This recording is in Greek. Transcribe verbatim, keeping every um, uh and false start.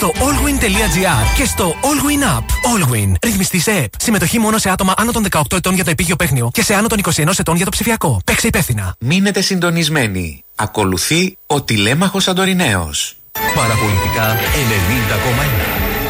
στο allwin.gr και στο Allwin App. Allwin. Ρυθμιστή σε ΕΠ. Συμμετοχή μόνο σε άτομα άνω των δεκαοκτώ ετών για το επίγειο παίχνιο και σε άνω των είκοσι ένα ετών για το ψηφιακό. Παίξε υπεύθυνα. Μείνετε συντονισμένοι. Ακολουθεί ο Τηλέμαχος Σαντοριναίος. Παραπολιτικά ενενήντα κόμμα ένα.